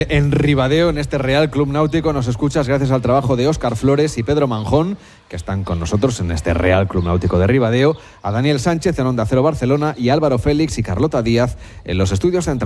En Ribadeo, en este Real Club Náutico, nos escuchas gracias al trabajo de Óscar Flores y Pedro Manjón, que están con nosotros en este Real Club Náutico de Ribadeo, a Daniel Sánchez en Onda Cero Barcelona y Álvaro Félix y Carlota Díaz en los estudios centrales.